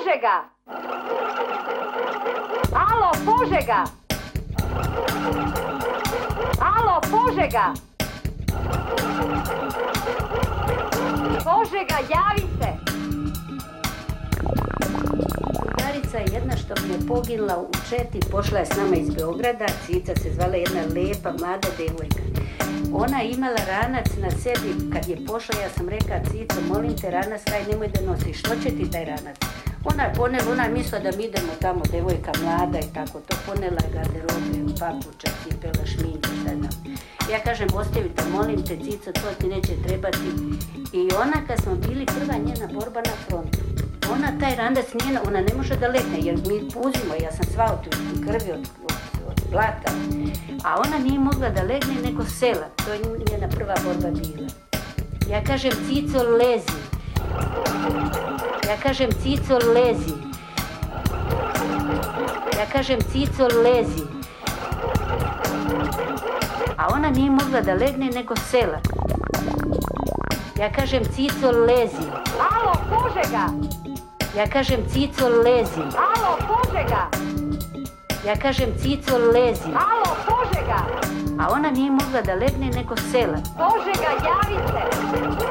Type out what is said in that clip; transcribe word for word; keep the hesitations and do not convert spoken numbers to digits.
Požega! Alo, Požega! Alo, Požega! Požega, javi se! Drugarica je jedna što mi je poginula u Četi, pošla je s nama iz Beograda, Cica se zvala, jedna lepa, mlada devojka. Ona je imala ranac na sebi, kad je pošla, ja sam rekla, Cico, molim te, ranac taj nemoj da nosiš, što će ti taj ranac? Ona je ponela, ona je mislila da mi idemo tamo, devojka mlada i tako, to ponela je garderobe, papuča, cipela, šminke, šta znam. Ja kažem, ostavite, molim te, Cico, to ti neće trebati. I ona, kad smo bili, prva njena borba na frontu, ona taj ranac njena, ona ne može da legne, jer mi puzimo, ja sam sva od krvi, od, od, od blata, a ona nije mogla da legne nego sela, to je njena prva borba bila. Ja kažem, Cico, lezi. Ja kažem, Cico, lezi. Ja kažem, Cico, lezi. A ona nije mogla da legne nego sela. Ja kažem, Cico, lezi. Alo, Požega! Ja kažem, Cico, lezi. Alo, Požega! Ja kažem, Cico, lezi. Alo, Požega! A ona nije mogla da legne nego sela. Požega, javi se!